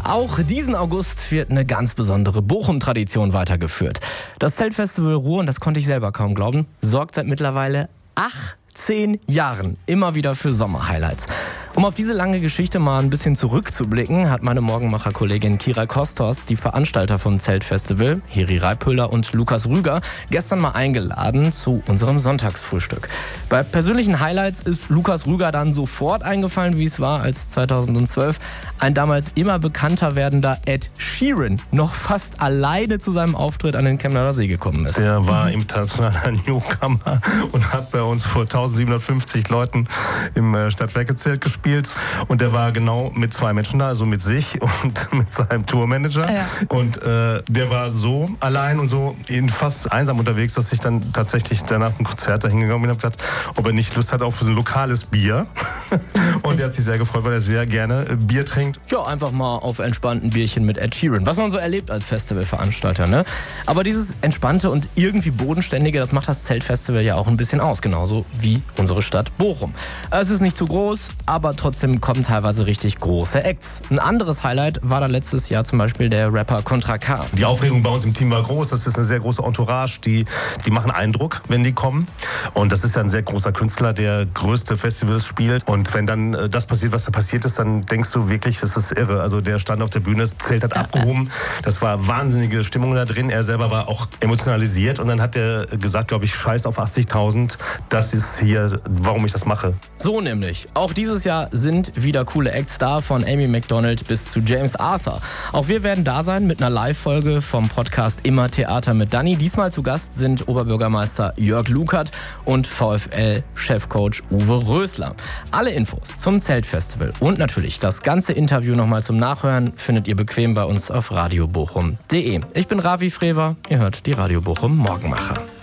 Auch diesen August wird eine ganz besondere Bochum-Tradition weitergeführt. Das Zeltfestival Ruhr, und das konnte ich selber kaum glauben, sorgt seit mittlerweile 18 Jahren immer wieder für Sommerhighlights. Um auf diese lange Geschichte mal ein bisschen zurückzublicken, hat meine Morgenmacher-Kollegin Kira Kostos die Veranstalter vom Zeltfestival, Heri Reiphöller und Lukas Rüger, gestern mal eingeladen zu unserem Sonntagsfrühstück. Bei persönlichen Highlights ist Lukas Rüger dann sofort eingefallen, wie es war, als 2012 ein damals immer bekannter werdender Ed Sheeran noch fast alleine zu seinem Auftritt an den Chemnader See gekommen ist. Der war internationaler Newcomer und hat bei uns vor 1750 Leuten im Stadtwerkezelt gespielt. Und der war genau mit 2 Menschen da, also mit sich und mit seinem Tourmanager. Ja. Und der war so allein und so fast einsam unterwegs, dass ich dann tatsächlich danach ein Konzert da hingegangen bin und habe gesagt, ob er nicht Lust hat auf so ein lokales Bier. Und er hat sich sehr gefreut, weil er sehr gerne Bier trinkt. Ja, einfach mal auf entspannten Bierchen mit Ed Sheeran. Was man so erlebt als Festivalveranstalter, ne? Aber dieses entspannte und irgendwie bodenständige, das macht das Zeltfestival ja auch ein bisschen aus. Genauso wie unsere Stadt Bochum. Es ist nicht zu groß, aber trotzdem kommen teilweise richtig große Acts. Ein anderes Highlight war da letztes Jahr zum Beispiel der Rapper Contra K. Die Aufregung bei uns im Team war groß. Das ist eine sehr große Entourage. Die machen Eindruck, wenn die kommen. Und das ist ja ein sehr großer Künstler, der größte Festivals spielt. Und wenn dann das passiert, was da passiert ist, dann denkst du wirklich, das ist irre. Also der stand auf der Bühne, das Zelt hat abgehoben. Das war wahnsinnige Stimmung da drin. Er selber war auch emotionalisiert. Und dann hat er gesagt, glaube ich, scheiß auf 80.000. Das ist hier, warum ich das mache. So nämlich. Auch dieses Jahr sind wieder coole Acts da, von Amy Macdonald bis zu James Arthur. Auch wir werden da sein mit einer Live-Folge vom Podcast Immer Theater mit Dani. Diesmal zu Gast sind Oberbürgermeister Jörg Lukert und VfL-Chefcoach Uwe Rösler. Alle Infos zum Zeltfestival und natürlich das ganze Interview nochmal zum Nachhören findet ihr bequem bei uns auf radiobochum.de. Ich bin Ravi Frewer, ihr hört die Radio Bochum Morgenmacher.